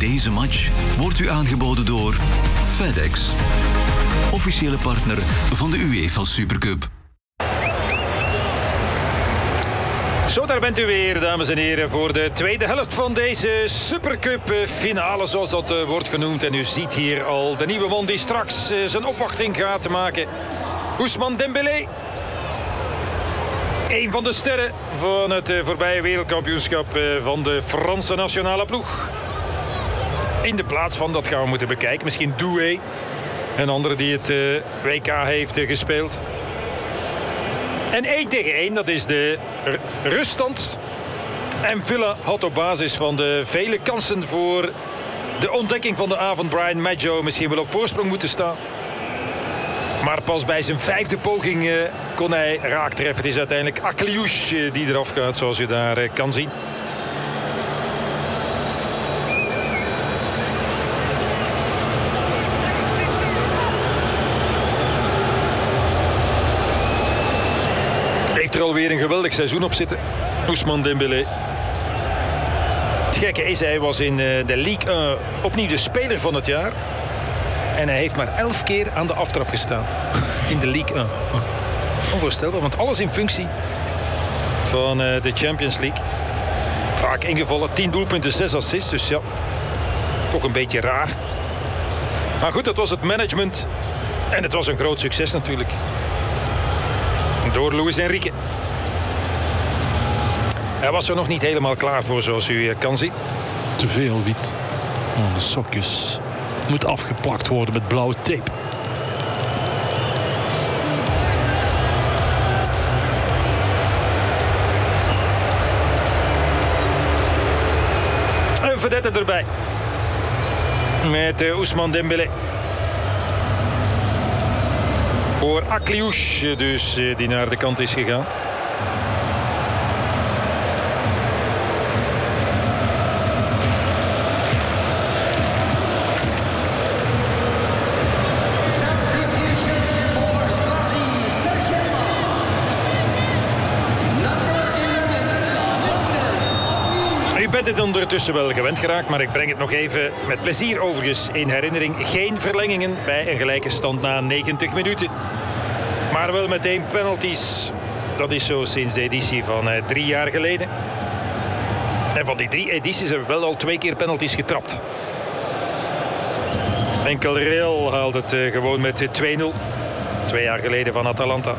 Deze match wordt u aangeboden door FedEx, officiële partner van de UEFA Supercup. Zo, daar bent u weer, dames en heren, voor de tweede helft van deze Supercup finale, zoals dat wordt genoemd. En u ziet hier al de nieuwe man die straks zijn opwachting gaat maken. Ousmane Dembélé. Een van de sterren van het voorbije wereldkampioenschap van de Franse nationale ploeg. In de plaats van, dat gaan we moeten bekijken, misschien Doué. Een andere die het WK heeft gespeeld. En 1-1, dat is de ruststand. En Villa had op basis van de vele kansen voor de ontdekking van de avond Brian Maggio misschien wel op voorsprong moeten staan. Maar pas bij zijn 5e poging kon hij raaktreffen. Het is uiteindelijk Akliouche die eraf gaat, zoals u daar kan zien. Heeft er alweer een geweldig seizoen op zitten, Ousmane Dembélé. Het gekke is, hij was in de Ligue 1 opnieuw de speler van het jaar. En hij heeft maar 11 keer aan de aftrap gestaan in de Ligue 1. Onvoorstelbaar, want alles in functie van de Champions League. Vaak ingevallen, 10 doelpunten, 6 assists. Dus ja, toch een beetje raar. Maar goed, dat was het management. En het was een groot succes natuurlijk. Door Luis Enrique. Hij was er nog niet helemaal klaar voor, zoals u kan zien. Te veel wit aan de sokjes. Moet afgeplakt worden met blauwe tape. Een vedette erbij. Met Ousmane Dembélé. Voor Akliouche dus, die naar de kant is gegaan. U bent het ondertussen wel gewend geraakt, maar ik breng het nog even met plezier overigens in herinnering. Geen verlengingen bij een gelijke stand na 90 minuten. Maar wel meteen penalties. Dat is zo sinds de editie van 3 jaar geleden. En van die 3 edities hebben we wel al 2 keer penalties getrapt. Enkel Real haalt het gewoon met 2-0. 2 jaar geleden van Atalanta.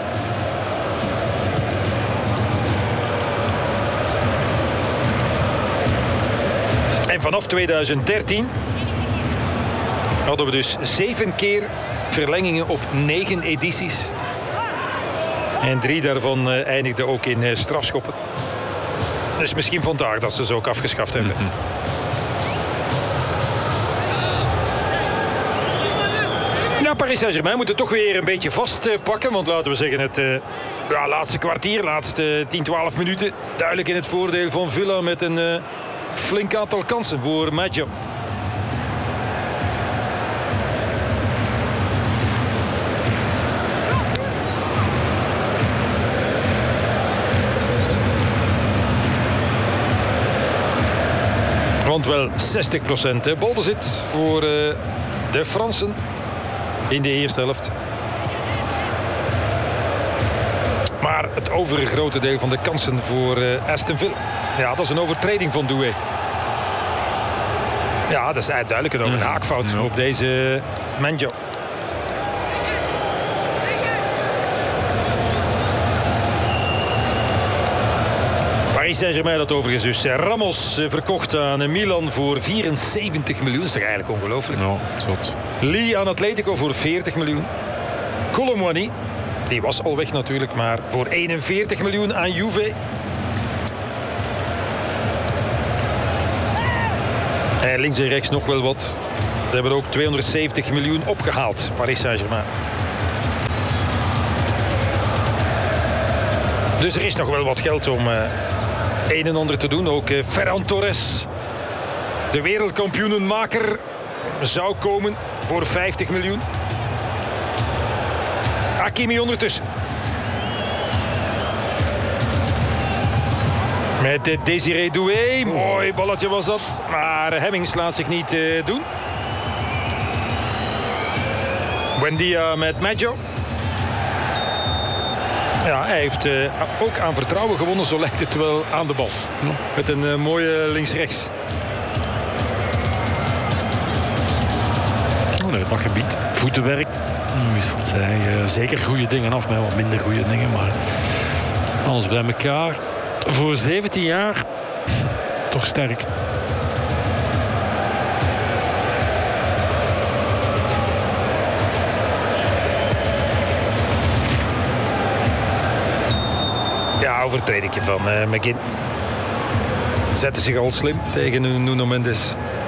En vanaf 2013 hadden we dus 7 keer verlengingen op 9 edities. En 3 daarvan eindigden ook in strafschoppen. Dus misschien vandaag dat ze ze ook afgeschaft hebben. Ja, Paris Saint-Germain moet het toch weer een beetje vastpakken. Want laten we zeggen, het laatste kwartier, laatste 10-12 minuten. Duidelijk in het voordeel van Villa met een flink aantal kansen voor Maggio. Want wel 60% balbezit voor de Fransen in de eerste helft. Maar het overgrote deel van de kansen voor Aston Villa. Ja, dat is een overtreding van Doué. Ja, dat is duidelijk een haakfout op deze Maggio. Paris Saint-Germain dat overigens dus Ramos verkocht aan Milan voor 74 miljoen. Dat is toch eigenlijk ongelooflijk. Ja, zot. Lee aan Atletico voor 40 miljoen. Colomwani, die was al weg natuurlijk, maar voor 41 miljoen aan Juve. En links en rechts nog wel wat. Ze hebben ook 270 miljoen opgehaald, Paris Saint-Germain. Dus er is nog wel wat geld om een en ander te doen. Ook Ferran Torres, de wereldkampioenenmaker, zou komen voor 50 miljoen. Hakimi ondertussen. Met Désiré Doué. Mooi balletje was dat. Maar Hemmings laat zich niet doen. Buendia met Maggio. Ja, hij heeft ook aan vertrouwen gewonnen, zo lijkt het wel, aan de bal. Ja. Met een mooie links-rechts. Nee, dat gebied. Voetenwerk. Wisselt hij zeker goede dingen af met wat minder goede dingen. Maar alles bij elkaar. Voor 17 jaar toch sterk. Ja, overtreding van McGinn. Zette zich al slim tegen Nuno Mendes.